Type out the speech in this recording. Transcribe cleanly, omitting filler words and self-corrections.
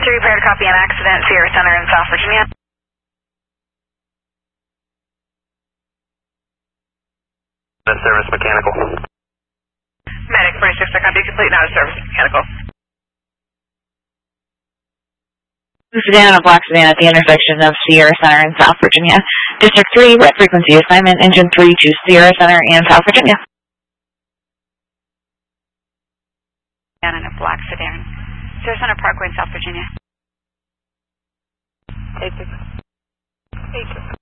Engine 3, repair to copy an accident, Sierra Center in South Virginia. Service mechanical. Medic 46, I copy complete, not a service mechanical. Sedan and a black sedan at the intersection of Sierra Center and South Virginia. District 3, wet frequency assignment, Engine 3 to Sierra Center and South Virginia. And in a black sedan. Sierra Center Parkway in South Virginia. 86.